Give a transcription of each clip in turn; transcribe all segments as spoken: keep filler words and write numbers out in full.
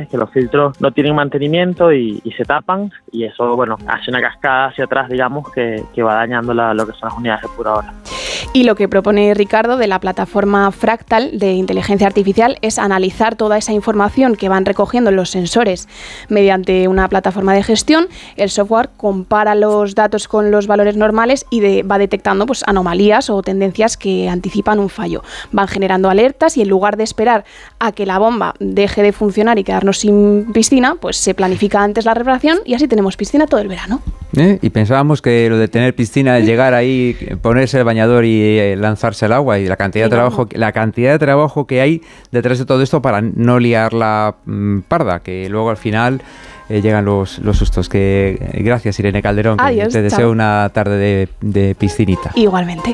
que los filtros no tienen mantenimiento y, y se tapan, y eso, bueno, hace una cascada hacia atrás, digamos, que, que va dañando la, lo que son las unidades depuradoras. Y lo que propone Ricardo de la plataforma Fractal de inteligencia artificial es analizar toda esa información que van recogiendo los sensores mediante una plataforma de gestión. El software compara los datos con los valores normales y de, va detectando pues, anomalías o tendencias que anticipan un fallo. Van generando alertas y en lugar de esperar a que la bomba deje de funcionar y quedarnos sin piscina, pues se planifica antes la reparación y así tenemos piscina todo el verano. ¿Eh? Y pensábamos que lo de tener piscina es llegar ahí, ponerse el bañador y eh, lanzarse al agua, y la cantidad de trabajo, la cantidad de trabajo que hay detrás de todo esto para no liar la mmm, parda, que luego al final eh, llegan los, los sustos. Que eh, gracias, Irene Calderón, que Adiós, te chao. deseo una tarde de, de piscinita. Igualmente.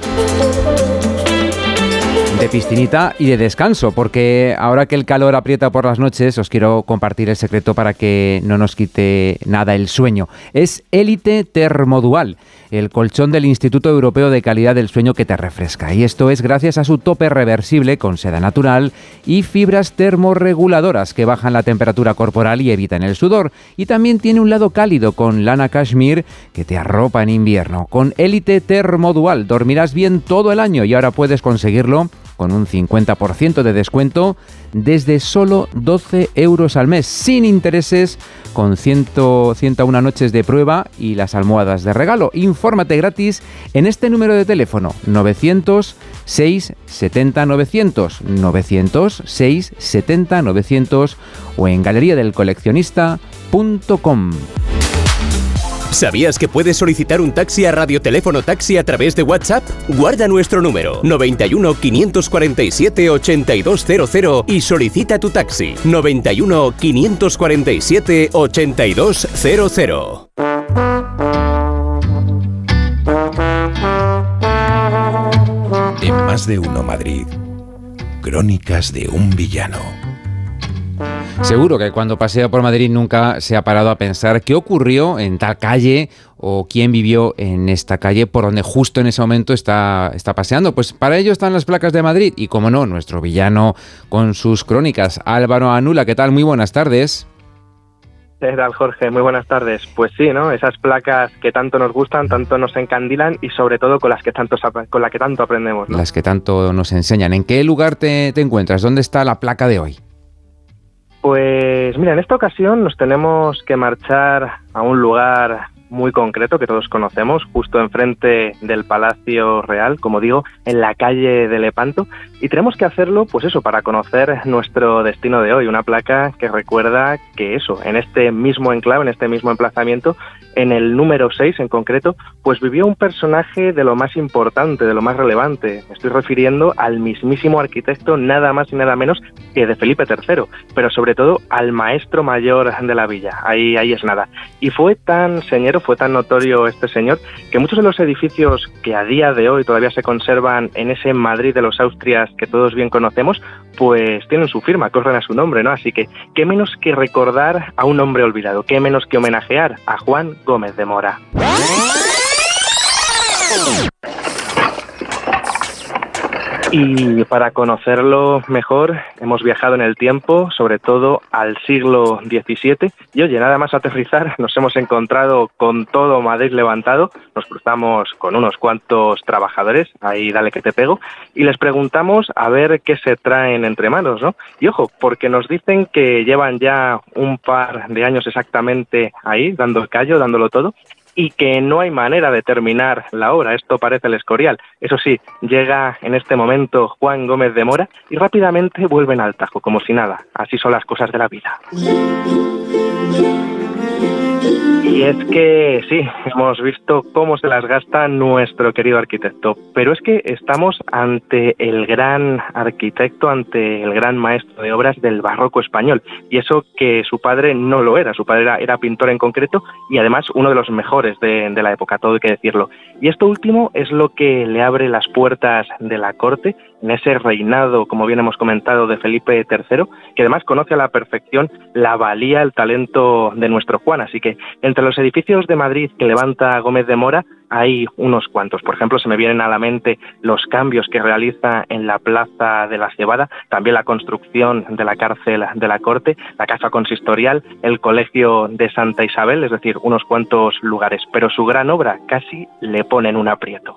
De piscinita y de descanso, porque ahora que el calor aprieta por las noches, os quiero compartir el secreto para que no nos quite nada el sueño. Es Elite Thermodual, el colchón del Instituto Europeo de Calidad del Sueño que te refresca. Y esto es gracias a su tope reversible con seda natural y fibras termorreguladoras que bajan la temperatura corporal y evitan el sudor. Y también tiene un lado cálido con lana cashmere que te arropa en invierno. Con Elite Thermodual dormirás bien todo el año y ahora puedes conseguirlo con un cincuenta por ciento de descuento desde solo doce euros al mes, sin intereses, con ciento uno noches de prueba y las almohadas de regalo. Infórmate gratis en este número de teléfono, novecientos seis setenta novecientos, novecientos seis setenta novecientos o en galería del coleccionista punto com. ¿Sabías que puedes solicitar un taxi a Radioteléfono Taxi a través de WhatsApp? Guarda nuestro número noventa y uno, quinientos cuarenta y siete, ochenta y dos cero cero y solicita tu taxi noventa y uno, quinientos cuarenta y siete, ochenta y dos cero cero. En Más de Uno Madrid, Crónicas de un villano. Seguro que cuando pasea por Madrid nunca se ha parado a pensar qué ocurrió en tal calle o quién vivió en esta calle por donde justo en ese momento está, está paseando. Pues para ello están las placas de Madrid y, como no, nuestro villano con sus crónicas. Álvaro Anula, ¿qué tal? Muy buenas tardes. ¿Qué tal, Jorge? Muy buenas tardes. Pues sí, ¿no? Esas placas que tanto nos gustan, tanto nos encandilan y sobre todo con las que tanto, con las que tanto aprendemos, ¿no? Las que tanto nos enseñan. ¿En qué lugar te, te encuentras? ¿Dónde está la placa de hoy? Pues mira, en esta ocasión nos tenemos que marchar a un lugar muy concreto que todos conocemos, justo enfrente del Palacio Real, como digo, en la calle de Lepanto, y tenemos que hacerlo, pues eso, para conocer nuestro destino de hoy, una placa que recuerda que eso, en este mismo enclave, en este mismo emplazamiento, en el número seis en concreto, pues vivió un personaje de lo más importante, de lo más relevante. Me estoy refiriendo al mismísimo arquitecto, nada más y nada menos que de Felipe tercero, pero sobre todo al maestro mayor de la villa, ahí, ahí es nada. Y fue tan señero, fue tan notorio este señor, que muchos de los edificios que a día de hoy todavía se conservan en ese Madrid de los Austrias que todos bien conocemos, pues tienen su firma, corren a su nombre, ¿no? Así que, ¿qué menos que recordar a un hombre olvidado? ¿Qué menos que homenajear a Juan Gómez de Mora? Y para conocerlo mejor hemos viajado en el tiempo, sobre todo al siglo diecisiete, y oye, nada más aterrizar nos hemos encontrado con todo Madrid levantado, nos cruzamos con unos cuantos trabajadores, ahí dale que te pego, y les preguntamos a ver qué se traen entre manos, ¿no? Y ojo, porque nos dicen que llevan ya un par de años exactamente ahí, dando el callo, dándolo todo, y que no hay manera de terminar la obra, esto parece el Escorial. Eso sí, llega en este momento Juan Gómez de Mora y rápidamente vuelven al tajo, como si nada. Así son las cosas de la vida. Y es que sí, hemos visto cómo se las gasta nuestro querido arquitecto, pero es que estamos ante el gran arquitecto, ante el gran maestro de obras del barroco español, y eso que su padre no lo era, su padre era, era pintor en concreto y además uno de los mejores de, de la época, todo hay que decirlo. Y esto último es lo que le abre las puertas de la corte en ese reinado, como bien hemos comentado, de Felipe tercero, que además conoce a la perfección la valía, el talento de nuestro Juan. Así que entre los edificios de Madrid que levanta Gómez de Mora hay unos cuantos. Por ejemplo, se me vienen a la mente los cambios que realiza en la Plaza de la Cebada, también la construcción de la cárcel de la Corte, la Casa Consistorial, el Colegio de Santa Isabel, es decir, unos cuantos lugares. Pero su gran obra casi le pone en un aprieto.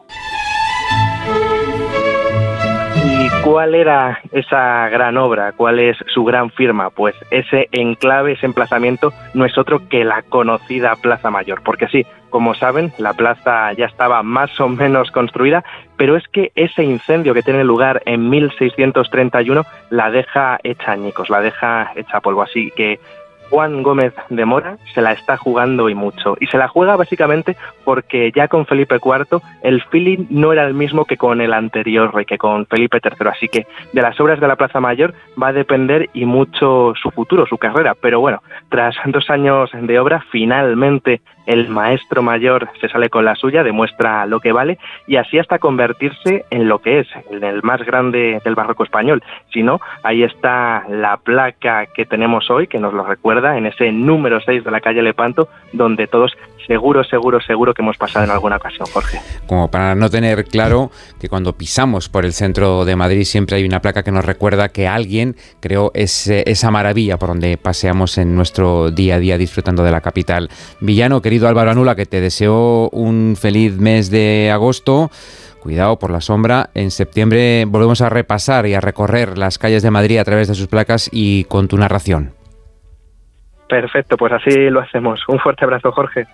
¿Y cuál era esa gran obra? ¿Cuál es su gran firma? Pues ese enclave, ese emplazamiento, no es otro que la conocida Plaza Mayor. Porque sí, como saben, la plaza ya estaba más o menos construida, pero es que ese incendio que tiene lugar en mil seiscientos treinta y uno la deja hecha añicos, la deja hecha polvo. Así que Juan Gómez de Mora se la está jugando y mucho. Y se la juega básicamente porque ya con Felipe cuarto el feeling no era el mismo que con el anterior rey, que con Felipe tercero. Así que de las obras de la Plaza Mayor va a depender y mucho su futuro, su carrera. Pero bueno, tras dos años de obra, finalmente el maestro mayor se sale con la suya, demuestra lo que vale y así hasta convertirse en lo que es, en el más grande del barroco español. Si no, ahí está la placa que tenemos hoy, que nos lo recuerda, en ese número seis de la calle Lepanto, donde todos seguro, seguro, seguro que hemos pasado en alguna ocasión, Jorge. Como para no tener claro que cuando pisamos por el centro de Madrid siempre hay una placa que nos recuerda que alguien creó ese, esa maravilla por donde paseamos en nuestro día a día disfrutando de la capital. Villano, querido Álvaro Anula, que te deseo un feliz mes de agosto. Cuidado por la sombra. En septiembre volvemos a repasar y a recorrer las calles de Madrid a través de sus placas y con tu narración. Perfecto, pues así lo hacemos. Un fuerte abrazo, Jorge.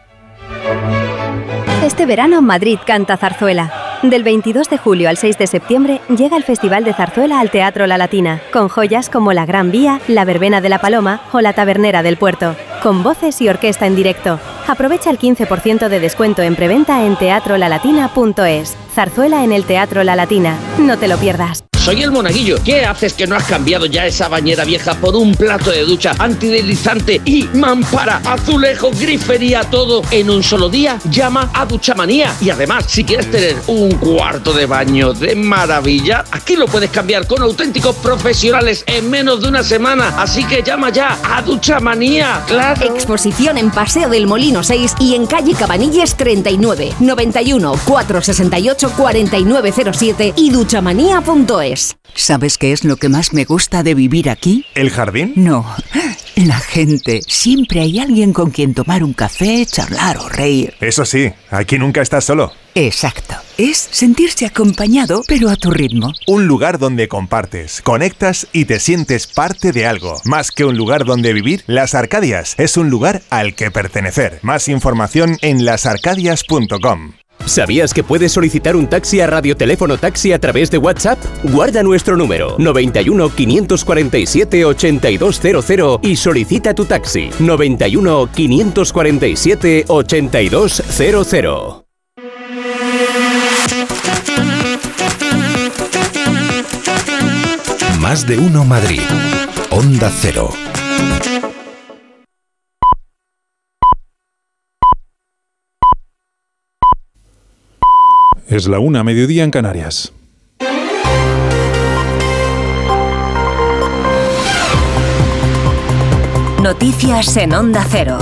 Este verano Madrid canta zarzuela. Del veintidós de julio al seis de septiembre llega el Festival de Zarzuela al Teatro La Latina, con joyas como La Gran Vía, La Verbena de la Paloma o La Tabernera del Puerto, con voces y orquesta en directo. Aprovecha el quince por ciento de descuento en preventa en teatro la latina punto es. Zarzuela en el Teatro La Latina. No te lo pierdas. Soy el Monaguillo. ¿Qué haces que no has cambiado ya esa bañera vieja por un plato de ducha antideslizante y mampara, azulejo, grifería, todo en un solo día? Llama a Duchamanía. Y además, si quieres tener un cuarto de baño de maravilla, aquí lo puedes cambiar con auténticos profesionales en menos de una semana. Así que llama ya a Duchamanía. ¡Claro! Exposición en Paseo del Molino seis y en calle Cabanilles treinta y nueve, noventa y uno, cuatrocientos sesenta y ocho, cuarenta y nueve cero siete y duchamanía punto es. ¿Sabes qué es lo que más me gusta de vivir aquí? ¿El jardín? No, la gente. Siempre hay alguien con quien tomar un café, charlar o reír. Eso sí, aquí nunca estás solo. Exacto. Es sentirse acompañado, pero a tu ritmo. Un lugar donde compartes, conectas y te sientes parte de algo. Más que un lugar donde vivir, Las Arcadias es un lugar al que pertenecer. Más información en las arcadias punto com. ¿Sabías que puedes solicitar un taxi a Radioteléfono Taxi a través de WhatsApp? Guarda nuestro número noventa y uno, quinientos cuarenta y siete, ochenta y dos cero cero y solicita tu taxi noventa y uno, quinientos cuarenta y siete, ochenta y dos cero cero. Más de uno Madrid. Onda Cero. Es la una, mediodía en Canarias. Noticias en Onda Cero.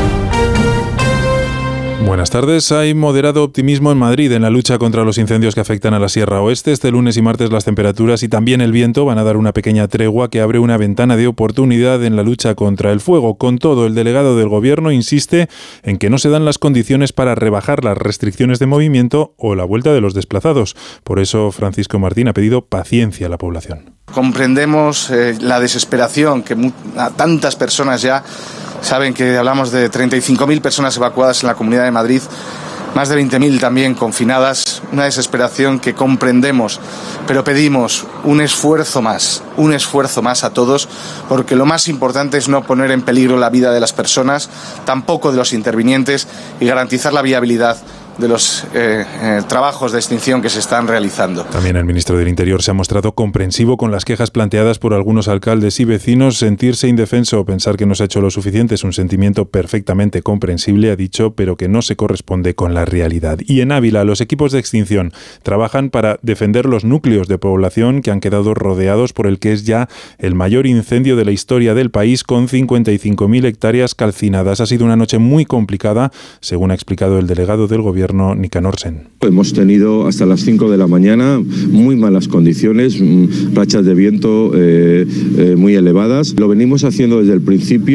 Buenas tardes. Hay moderado optimismo en Madrid en la lucha contra los incendios que afectan a la Sierra Oeste. Este lunes y martes las temperaturas y también el viento van a dar una pequeña tregua que abre una ventana de oportunidad en la lucha contra el fuego. Con todo, el delegado del Gobierno insiste en que no se dan las condiciones para rebajar las restricciones de movimiento o la vuelta de los desplazados. Por eso, Francisco Martín ha pedido paciencia a la población. Comprendemos eh, la desesperación que mu- a tantas personas ya saben que hablamos de treinta y cinco mil personas evacuadas en la Comunidad de Madrid, más de veinte mil también confinadas, una desesperación que comprendemos, pero pedimos un esfuerzo más, un esfuerzo más a todos, porque lo más importante es no poner en peligro la vida de las personas, tampoco de los intervinientes, y garantizar la viabilidad de los eh, eh, trabajos de extinción que se están realizando. También el ministro del Interior se ha mostrado comprensivo con las quejas planteadas por algunos alcaldes y vecinos. Sentirse indefenso o pensar que no se ha hecho lo suficiente es un sentimiento perfectamente comprensible, ha dicho, pero que no se corresponde con la realidad. Y en Ávila, los equipos de extinción trabajan para defender los núcleos de población que han quedado rodeados por el que es ya el mayor incendio de la historia del país, con cincuenta y cinco mil hectáreas calcinadas. Ha sido una noche muy complicada, según ha explicado el delegado del Gobierno, Nicanor Sen. Hemos tenido hasta las cinco de la mañana muy malas condiciones, rachas de viento eh, eh, muy elevadas. Lo venimos haciendo desde el principio.